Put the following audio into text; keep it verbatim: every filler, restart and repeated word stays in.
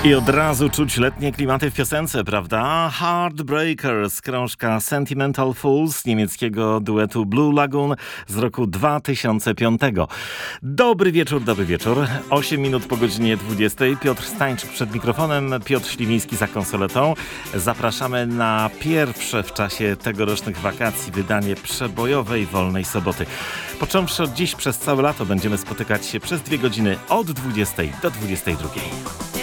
I od razu czuć letnie klimaty w piosence, prawda? Heartbreakers, krążka Sentimental Fools niemieckiego duetu Blue Lagoon z roku dwa tysiące piątego. Dobry wieczór, dobry wieczór. osiem minut po godzinie dwudziestej. Piotr Stańczyk przed mikrofonem, Piotr Śliwiński za konsoletą. Zapraszamy na pierwsze w czasie tegorocznych wakacji wydanie przebojowej Wolnej Soboty. Począwszy od dziś przez całe lato będziemy spotykać się przez dwie godziny od dwudziestej do dwudziestej drugiej.